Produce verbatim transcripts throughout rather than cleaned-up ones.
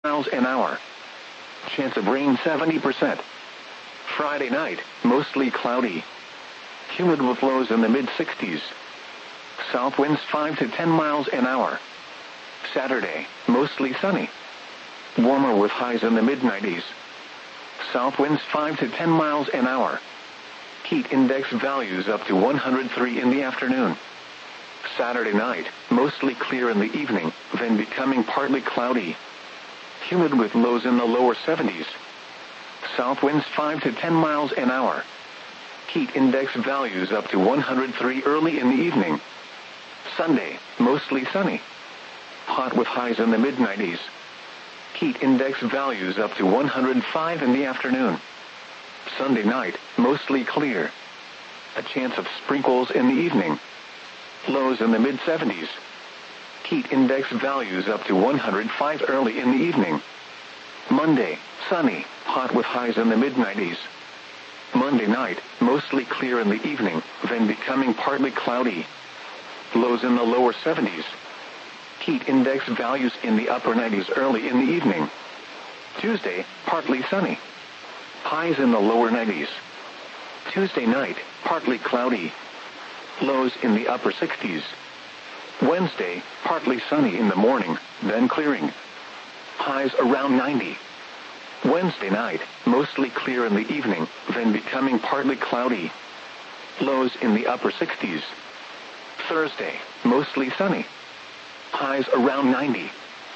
miles an hour. Chance of rain seventy percent. Friday night, mostly cloudy. Humid with lows in the mid sixties. South winds five to ten miles an hour. Saturday, mostly sunny. Warmer with highs in the mid nineties. South winds five to ten miles an hour. Heat index values up to one hundred three in the afternoon. Saturday night, mostly clear in the evening, then becoming partly cloudy. Humid with lows in the lower seventies. South winds five to ten miles an hour. Heat index values up to one hundred three early in the evening. Sunday, mostly sunny. Hot with highs in the mid nineties. Heat index values up to one hundred five in the afternoon. Sunday night, mostly clear. A chance of sprinkles in the evening. Lows in the mid seventies. Heat index values up to one hundred five early in the evening. Monday, sunny, hot with highs in the mid nineties. Monday night, mostly clear in the evening, then becoming partly cloudy. Lows in the lower seventies. Heat index values in the upper nineties early in the evening. Tuesday, partly sunny. Highs in the lower nineties. Tuesday night, partly cloudy. Lows in the upper sixties. Wednesday, partly sunny in the morning, then clearing. Highs around ninety. Wednesday night, mostly clear in the evening, then becoming partly cloudy. Lows in the upper sixties. Thursday, mostly sunny. Highs around ninety.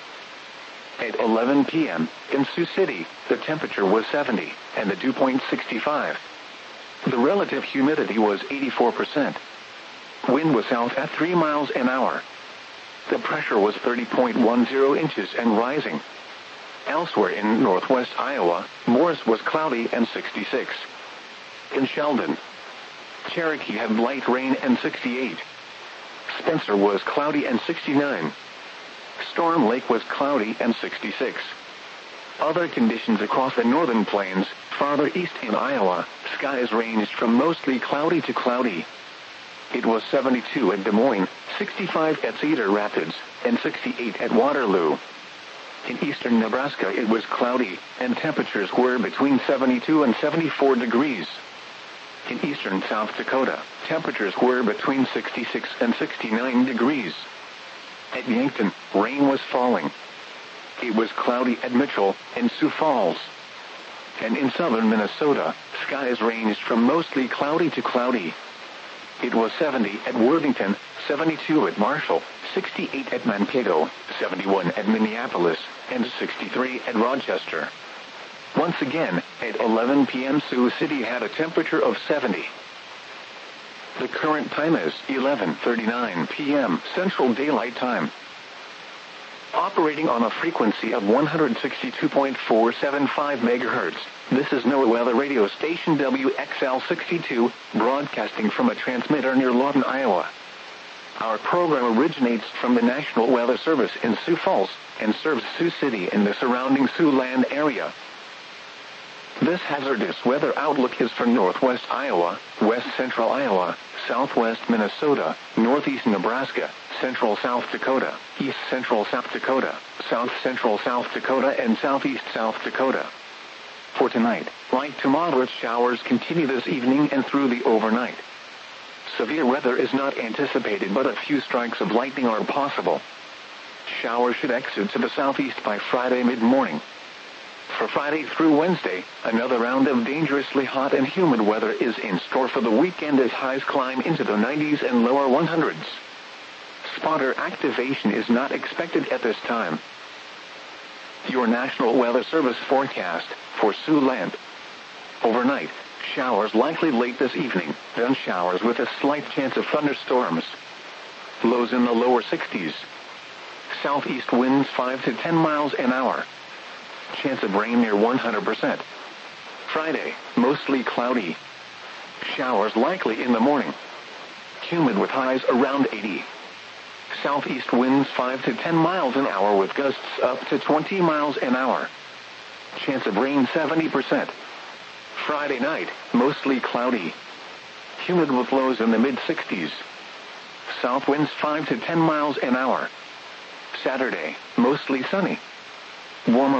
At eleven p m in Sioux City, the temperature was seventy, and the dew point sixty-five. The relative humidity was eighty-four percent. Wind was south at three miles an hour. The pressure was thirty point one zero inches and rising. Elsewhere in northwest Iowa, Morris was cloudy and sixty-six. In Sheldon, Cherokee had light rain and sixty-eight. Spencer was cloudy and sixty-nine. Storm Lake was cloudy and sixty-six. Other conditions across the northern plains, farther east in Iowa, skies ranged from mostly cloudy to cloudy. It was seventy-two at Des Moines, sixty-five at Cedar Rapids, and sixty-eight at Waterloo. In eastern Nebraska it was cloudy, and temperatures were between seventy-two and seventy-four degrees. In eastern South Dakota, temperatures were between sixty-six and sixty-nine degrees. At Yankton, rain was falling. It was cloudy at Mitchell and Sioux Falls. And in southern Minnesota, skies ranged from mostly cloudy to cloudy. It was seventy at Worthington, seventy-two at Marshall, sixty-eight at Mankato, seventy-one at Minneapolis, and sixty-three at Rochester. Once again, at eleven p m Sioux City had a temperature of seventy. The current time is eleven thirty-nine p m Central Daylight Time. Operating on a frequency of one hundred sixty-two point four seven five megahertz, this is NOAA Weather Radio Station W X L sixty-two, broadcasting from a transmitter near Lawton, Iowa. Our program originates from the National Weather Service in Sioux Falls and serves Sioux City and the surrounding Siouxland area. This hazardous weather outlook is for northwest Iowa, west central Iowa, southwest Minnesota, northeast Nebraska, central South Dakota, east central South Dakota, south central South Dakota, and southeast South Dakota. For tonight, light to moderate showers continue this evening and through the overnight. Severe weather is not anticipated, but a few strikes of lightning are possible. Showers should exit to the southeast by Friday mid-morning. For Friday through Wednesday, another round of dangerously hot and humid weather is in store for the weekend as highs climb into the nineties and lower hundreds. Spotter activation is not expected at this time. Your National Weather Service forecast for Siouxland. Overnight, showers likely late this evening, then showers with a slight chance of thunderstorms. Lows in the lower sixties. Southeast winds five to ten miles an hour. Chance of rain near one hundred percent. Friday, mostly cloudy. Showers likely in the morning. Humid with highs around eighty. Southeast winds five to ten miles an hour with gusts up to twenty miles an hour. Chance of rain seventy percent. Friday night, mostly cloudy. Humid with lows in the mid sixties. South winds five to ten miles an hour. Saturday, mostly sunny. Warmer